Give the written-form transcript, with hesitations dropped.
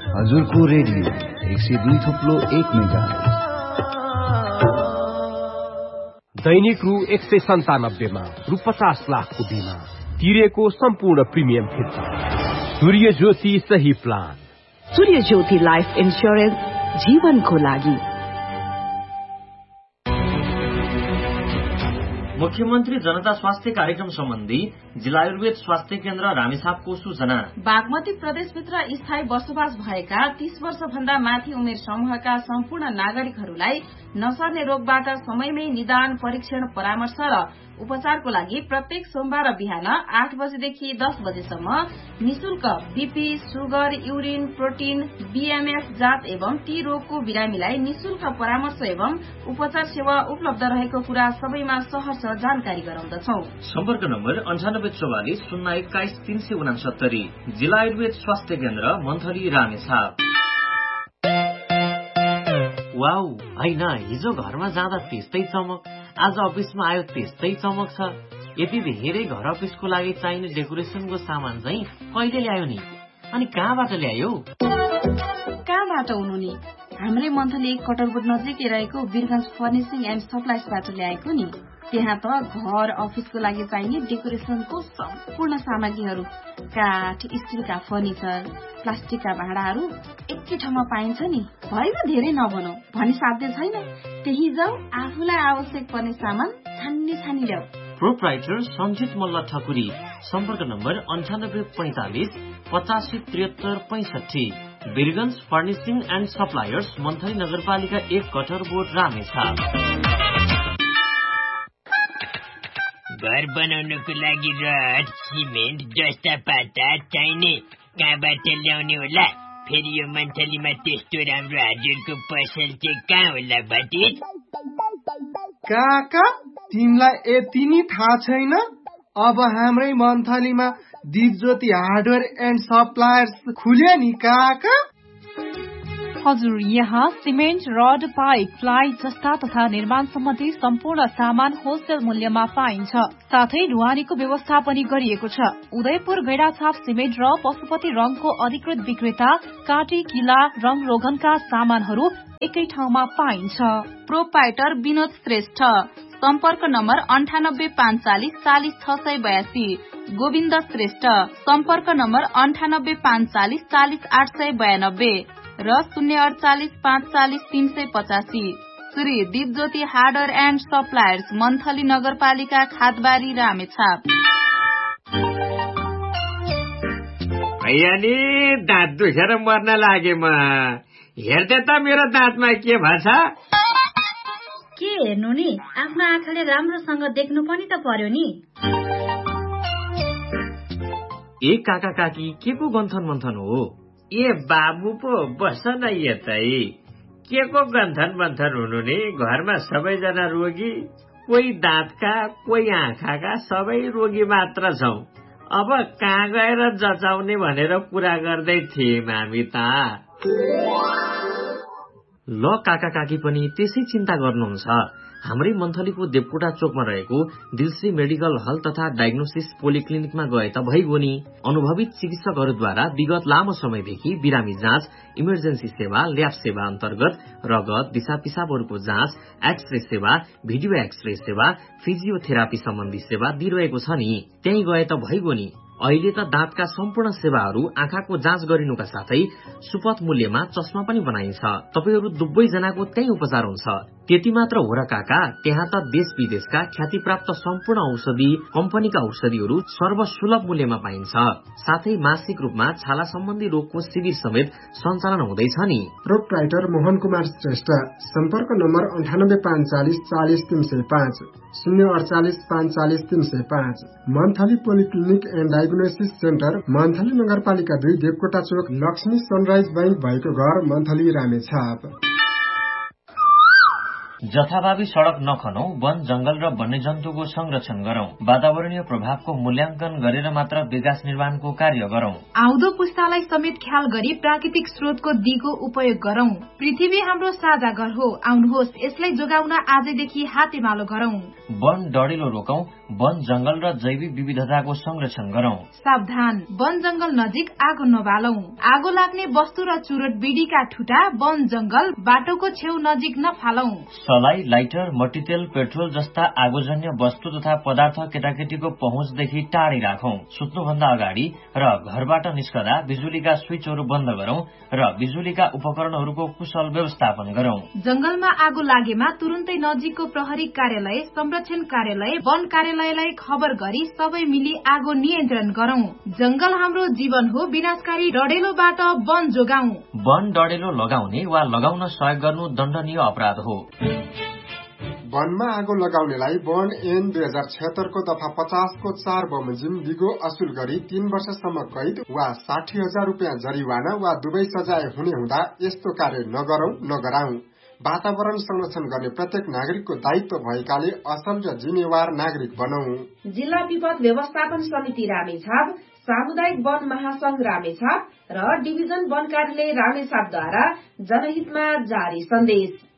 हजुरको radio 102.1 megahertz. दैनिक रु 197 मा रु 50 लाखको बिमा तिरेको सम्पूर्ण प्रिमियम फिर्ता। सूर्य ज्योति सही प्लान। सूर्य ज्योति लाइफ इन्स्योरेन्स, जीवनको लागि। मुख्यमन्त्री जनता स्वास्थ्य कार्यक्रम सम्बन्धी जिल्ला आयुर्वेद स्वास्थ्य केन्द्र रामेछापको सूचना। बागमती प्रदेशभित्र स्थायी बसोबास भएका 30 वर्ष भन्दा माथि उमेर समूहका सम्पूर्ण नागरिकहरूलाई नसर्ने रोगबाट समयमै निदान, परीक्षण, परामर्श र उपचारको लागि प्रत्येक सोमबार बिहान 8 बजेदेखि 10 बजेसम्म निशुल्क BP, sugar, urine, protein, BMF जाँच एवं टी रोगको बिरामीलाई निशुल्क परामर्श एवं उपचार सेवा उपलब्ध रहेको कुरा सबैमा सहर्ष जानकारी गराउँदछौ। सम्पर्क नम्बर 9844 021 369। जिल्ला आयुर्वेद स्वास्थ्य केन्द्र मन्थली रामेछाप। वाउ, हैन हिजो घरमा जाँदा त्यस्तै चमक, आज अफिसमा आयो त्यस्तै चमक छ। यति धेरै घर अफिसको लागि चाहिने डेकोरेसनको सामान चाहिँ कहिले ल्यायो नि? अनि कहाँबाट ल्यायो? कहाँबाट हुनु नि? हाम्रै मन्थली कटरबोर्ड नजिकै रहेको वीरगञ्ज फर्निशिङ एन्ड सप्लाइजबाट ल्याएको नि। त्यहाँ त घर अफिसको लागि चाहिने डेकोरेसनको सम्पूर्ण सामग्रीहरू, काठ, स्टिलका फर्निचर, प्लास्टिकका भाँडाहरू एकै ठाउँमा पाइन्छ नि। भएन धेरै नभनौ भनी साध्य छैन। त्यही जाऊ, आफूलाई आवश्यक पर्ने सामान छानी ल्याऊ। प्रोप्राइटर सञ्जित मल्ल ठकुरी। सम्पर्क number 9845 8573 65। Birgunj furnishing and suppliers, monthly नगरपालिका 1, कटरबोर्ड, रामेछाप। घर बनाउनको लागि रड, सिमेन्ट जस्ता पाता चाहिने कहाँबाट ल्याउने होला? फेरि यो मन्थलीमा त्यस्तो राम्रो हजुरको पसल चाहिँ कहाँ होला भतिज? काका, तिमीलाई यति नि थाहा छैन? अब हाम्रै मन्थलीमा दिपज्योति हार्डवेयर एन्ड सप्लायर्स खुल्यो नि काका। हजुर, यहाँ सिमेन्ट, रड, पाइप, प्लाई जस्ता तथा निर्माण सम्बन्धी सम्पूर्ण सामान होलसेल मूल्यमा पाइन्छ। साथै ढुवानीको व्यवस्था पनि गरिएको छ। उदयपुर गैडाछाप सिमेन्ट र पशुपति रङको अधिकृत विक्रेता काटी, किला, रङ रोगनका सामानहरू एकै ठाउँमा पाइन्छ। प्रोप्राइटर विनोद श्रेष्ठ। सम्पर्क नम्बर 9845 40 682। गोविन्द श्रेष्ठ। सम्पर्क नम्बर 9845 40 892 र 048 540 385। Shri Dipjyoti hardware and suppliers, monthly नगरपालिका, खादबारी, रामेछाप। नि दाँत दुखेर मर्न लागे म। हेर्दै त मेरो दाँतमा के भन्छ? के हेर्नु नि, आफ्नो आँखाले राम्रोसँग देख्नु पनि त पर्यो नि। ए काका काकी, के को गन्थन मन्थन हो? ए बाबु पो बस न यतै। के को गन्थन मन्थन हुनु नि? घरमा सबैजना रोगी, कोही दाँतका, कोही आँखाका, सबै रोगी मात्र छौ। अब कहाँ गएर जचाउने भनेर कुरा गर्दै थियौँ हामी त। ल काका काकी पनि त्यसै चिन्ता गर्नुहुन्छ। हाम्रै मन्थलीको देवकोटा चोकमा रहेको दिलश्री मेडिकल हल तथा डायग्नोसिस पोलिक्लिनिकमा गए त भइगयो नि। अनुभवित चिकित्सकहरूद्वारा विगत लामो समयदेखि बिरामी जाँच, इमर्जेन्सी सेवा, ल्याब सेवा अन्तर्गत रगत, दिशा पिसाबहरूको जाँच, एक्सरे सेवा, भिडियो एक्सरे सेवा, फिजियोथेरापी सम्बन्धी सेवा दिइरहेको छ नि। त्यही गए त भइगयो नि। अहिले त दाँतका सम्पूर्ण सेवाहरू, आँखाको जाँच गरिनुका साथै सुपथ मूल्यमा चस्मा पनि बनाइन्छ। तपाईहरू दुवै जनाको त्यही उपचार हुन्छ। त्यति मात्र हो र काका, त्यहाँ त देश विदेशका ख्यातिप्राप्त सम्पूर्ण औषधि कम्पनीका औषधिहरू सर्वसुलभ मूल्यमा पाइन्छ। साथै मासिक रूपमा छाला सम्बन्धी रोगको शिविर समेत सञ्चालन हुँदैछ नि। प्रोप्राइटर मोहन कुमार श्रेष्ठ। सम्पर्क number 9845 40 305 048 540 305। Monthly polyclinic and diagnosis centre, monthly नगरपालिका 2, देवकोटा चोक, लक्ष्मी सनराइज बैंक भएको घर, मन्थली रामेछाप। जथाभावी सड़क नखनौ, वन जंगल र वन्यजन्तुको संरक्षण गरौं, वातावरणीय प्रभावको मूल्याङ्कन गरेर मात्र विकास निर्माणको कार्य गरौं। आउँदो पुस्तालाई समेत ख्याल गरी प्राकृतिक स्रोतको दिगो उपयोग गरौं। पृथ्वी हाम्रो साझा घर हो, आउनुहोस् यसलाई जोगाउन आजैदेखि हातेमालो गरौं। वन डढेलो रोकौं, वन जंगल र जैविक विविधताको संरक्षण गरौं। सावधान, वन जंगल नजिक आगो नबालौं। आगो लाग्ने वस्तु र चुरोट बिडीका ठुटा वन जंगल बाटोको छेउ नजिक नफालौं। सलाई, लाइटर, मट्टीतेल, पेट्रोल जस्ता आगोजन्य वस्तु तथा पदार्थ केटाकेटीको पहुँचदेखि टाढी राखौं। सुत्नुभन्दा अगाडि र घरबाट निस्कदा बिजुलीका स्विचहरू बन्द गरौं र बिजुलीका उपकरणहरूको कुशल व्यवस्थापन गरौं। जंगलमा आगो लागेमा तुरुन्तै नजिकको प्रहरी कार्यालय, संरक्षण कार्यालय, वन कार्यालयलाई खबर गरी सबै मिली आगो नियन्त्रण गरौं। जंगल हाम्रो जीवन हो, विनाशकारी डढेलोबाट वन जोगाउँ। वन डढेलो लगाउने वा लगाउन सहयोग गर्नु दण्डनीय अपराध हो। वनमा आगो लगाउनेलाई वन ऐन 2076 को दफा 50 को 4 बमोजिम दिगो असुल गरी 3 वर्षसम्म कैद वा 60,000 रुपियाँ जरिवाना वा दुवै सजाय हुने हुँदा यस्तो कार्य नगरौं नगराउँ। वातावरण संरक्षण गर्ने प्रत्येक नागरिकको दायित्व भएकाले असल र जिम्मेवार नागरिक बनौं। जिल्ला विपद व्यवस्थापन समिति रामेछाप, सामुदायिक वन महासंघ रामेछाप र डिभिजन वन कार्यालय रामेछापद्वारा जनहितमा जारी सन्देश।